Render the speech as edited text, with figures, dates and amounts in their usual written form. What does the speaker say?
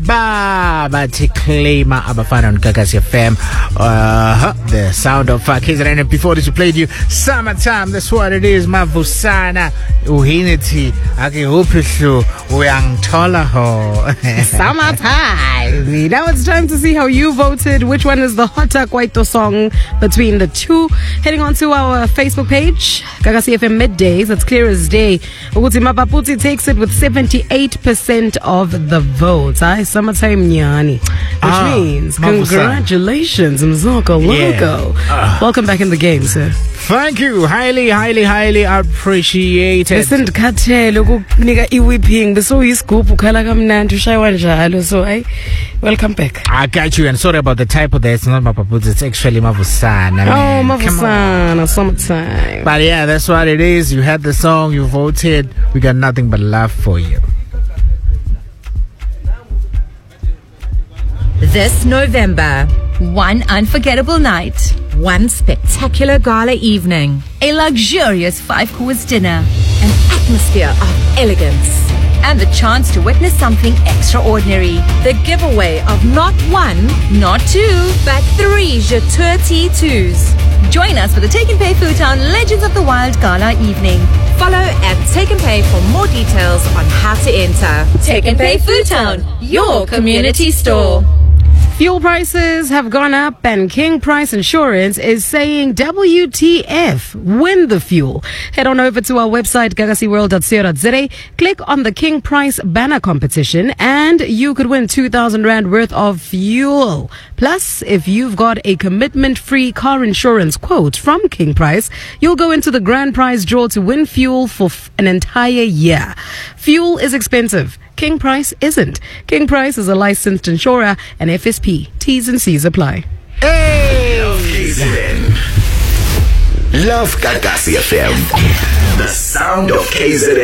bathi claimer abafana on Gagasi FM. The sound of KZN. And before this, we played you Summertime. That's what it is. Mavusana uhiniti akihuphishu uyangithola ho. Summertime. Now it's time to see how you voted. Which one is the hotter Kwaito song between the two? Heading on to our Facebook page, Gagasi FM Middays. It's clear as day. Uguti Mapaputi takes it with 78% of the votes. Summertime Nyani. Which means congratulations, Mzoko Logo. Welcome back in the game, sir. Thank you. Highly appreciated. Listen, Kate, look, nigga, iwiping. So is scoop, Kalagamnan to Shaiwanja. So, welcome back. I got you, and sorry about the typo there. It's not Mapaput, it's actually Mavusana. Mavusana, Summertime. But yeah, that's what it is. You had the song, you voted. We got nothing but love for you. This November, one unforgettable night, one spectacular gala evening, a luxurious 5-course dinner, an atmosphere of elegance, and the chance to witness something extraordinary. The giveaway of not one, not two, but 3 Jeteur T2s. Join us for the Take and Pay Foodtown Legends of the Wild Gala evening. Follow at Take and Pay for more details on how to enter. Take and Pay Foodtown, your community store. Fuel prices have gone up, and King Price Insurance is saying WTF, win the fuel. Head on over to our website, gagasiworld.co.za, click on the King Price banner competition, and you could win 2,000 Rand worth of fuel. Plus, if you've got a commitment-free car insurance quote from King Price, you'll go into the grand prize draw to win fuel for an entire year. Fuel is expensive. King Price isn't. King Price is a licensed insurer, and FSP. T's and C's apply. Hey! Love KZN. Love Gagasi FM. The sound of KZN.